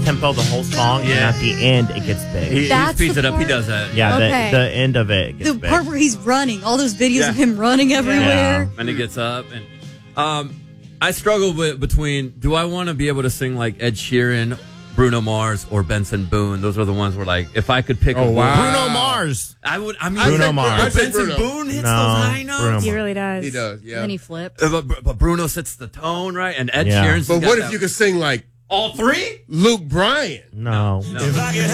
tempo the whole song, and at the end it gets big. He That's speeds the it up. He part? does that. Yeah, Okay. the end of it gets The big. part where he's running, all those videos of him running everywhere. And he gets up. And I struggle between, do I want to be able to sing like Ed Sheeran, Bruno Mars, or Benson Boone? Those are the ones where, like, if I could pick Oh, wow. Bruno Mars. I would. I mean, Bruno Mars. I'd say Benson Bruno. Boone hits No, those high notes. Bruno He Mars. really does. He does, yeah. And then he flips. But Bruno sets the tone, right? And Ed Yeah. Sheeran's But got what if that- you could sing like all three? Luke Bryan? No. No.